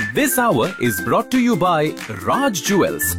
This hour is brought to you by Raj Jewels.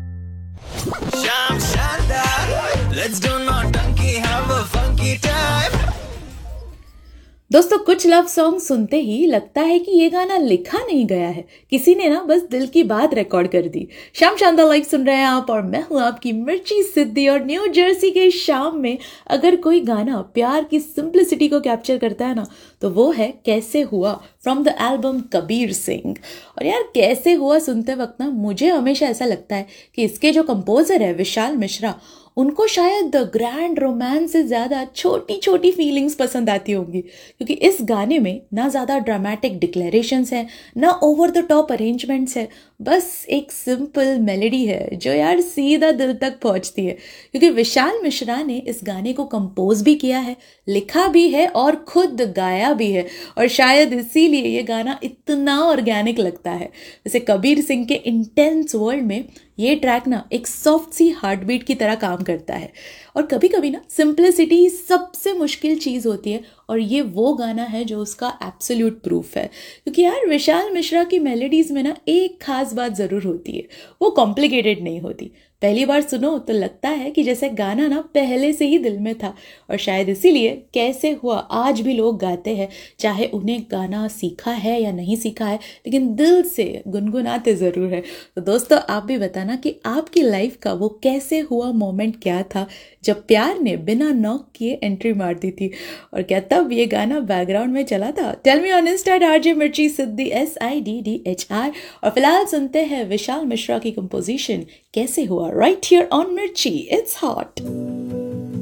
Sham Shanda, let's do naughty, have a funky time. दोस्तों कुछ love song सुनते ही लगता है कि ये गाना लिखा नहीं गया है, किसी ने ना बस दिल की बात रिकॉर्ड कर दी। शाम शानदार लाइव सुन रहे हैं आप और मैं हूं आपकी मिर्ची सिद्धि। और न्यू जर्सी के शाम में अगर कोई गाना प्यार की सिंप्लिसिटी को कैप्चर करता है ना तो वो है कैसे हुआ from the album Kabir Singh. और यार कैसे हुआ सुनते वक्त ना मुझे हमेशा ऐसा लगता है कि इसके जो कंपोजर है विशाल मिश्रा, उनको शायद द ग्रैंड रोमांस से ज़्यादा छोटी छोटी फीलिंग्स पसंद आती होंगी, क्योंकि इस गाने में ना ज़्यादा ड्रामेटिक डिक्लेरेशंस हैं ना ओवर द टॉप अरेंजमेंट्स है, बस एक सिंपल मेलोडी है जो यार सीधा दिल तक पहुंचती है। क्योंकि विशाल मिश्रा ने इस गाने को कंपोज भी किया है, लिखा भी है और खुद गाया भी है, और शायद इसीलिए ये गाना इतना ऑर्गेनिक लगता है। जैसे कबीर सिंह के इंटेंस वर्ल्ड में ये ट्रैक ना एक सॉफ्ट सी हार्ट बीट की तरह काम करता है। और कभी कभी ना सिंप्लिसिटी सबसे मुश्किल चीज़ होती है, और ये वो गाना है जो उसका एब्सोल्यूट प्रूफ है। क्योंकि यार विशाल मिश्रा की मेलोडीज़ में ना एक खास बात ज़रूर होती है, वो कॉम्प्लिकेटेड नहीं होती। पहली बार सुनो तो लगता है कि जैसे गाना ना पहले से ही दिल में था, और शायद इसीलिए कैसे हुआ आज भी लोग गाते हैं, चाहे उन्हें गाना सीखा है या नहीं सीखा है, लेकिन दिल से गुनगुनाते ज़रूर है। तो दोस्तों आप भी बताना कि आपकी लाइफ का वो कैसे हुआ मोमेंट क्या था जब प्यार ने बिना नॉक किए एंट्री मार दी थी, और क्या तब ये गाना बैकग्राउंड में चला था? Tell me on Insta RJ मिर्ची सिद्धि SIDDHR। और फिलहाल सुनते हैं विशाल मिश्रा की कंपोजिशन कैसे हुआ राइट हियर ऑन मिर्ची, इट्स हॉट।